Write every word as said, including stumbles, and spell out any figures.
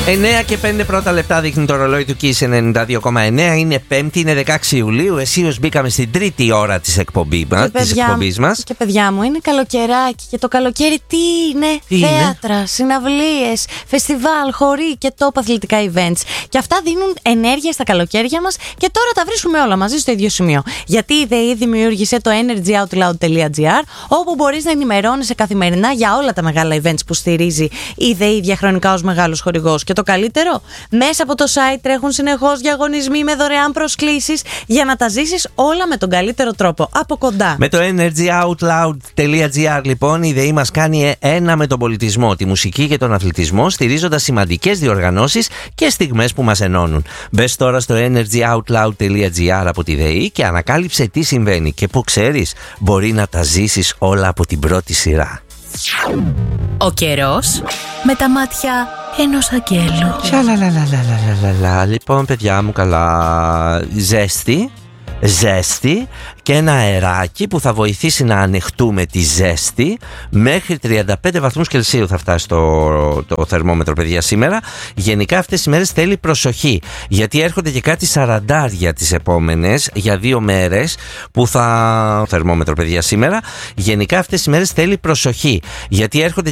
εννέα και πέντε πρώτα λεπτά δείχνει το ρολόι του Kiss ενενήντα δύο κόμμα εννέα. Είναι Πέμπτη, είναι δεκαέξι Ιουλίου. Εσείως μπήκαμε στην τρίτη ώρα της εκπομπής μας. Και, παιδιά, μας. και παιδιά μου, είναι καλοκαιράκι. Και το καλοκαίρι τι είναι? Τι Θέατρα, είναι? συναυλίες, φεστιβάλ, χοροί και top αθλητικά events. Και αυτά δίνουν ενέργεια στα καλοκαίρια μας. Και τώρα τα βρίσκουμε όλα μαζί στο ίδιο σημείο. Γιατί η ΔΕΗ δημιούργησε το energyoutloud.gr, όπου μπορείς να ενημερώνεσαι καθημερινά για όλα τα μεγάλα events που στηρίζει η ΔΕΗ διαχρονικά ως μεγάλος χορηγός. Και το καλύτερο, μέσα από το site τρέχουν συνεχώς διαγωνισμοί με δωρεάν προσκλήσεις για να τα ζήσεις όλα με τον καλύτερο τρόπο, από κοντά. Με το energyoutloud.gr λοιπόν η ΔΕΗ μας κάνει ένα με τον πολιτισμό, τη μουσική και τον αθλητισμό, στηρίζοντας σημαντικές διοργανώσεις και στιγμές που μας ενώνουν. Μπες τώρα στο energyoutloud.gr από τη ΔΕΗ και ανακάλυψε τι συμβαίνει και που ξέρεις μπορεί να τα ζήσεις όλα από την πρώτη σειρά. Ο καιρός με τα μάτια ενός αγγέλου. Σαλαλαλαλαλαλαλα. Λοιπόν, παιδιά μου, καλά. Ζέστη. Ζέστη και ένα αεράκι που θα βοηθήσει να ανεχτούμε τη ζέστη. Μέχρι τριάντα πέντε βαθμούς Κελσίου θα φτάσει το, το θερμόμετρο, παιδιά, σήμερα. Γενικά αυτές τις μέρες θέλει προσοχή, γιατί έρχονται και κάτι σαραντάρια τις επόμενες για δύο μέρες που θα... θερμόμετρο, παιδιά, σήμερα. Γενικά αυτές τις μέρες θέλει προσοχή, γιατί έρχονται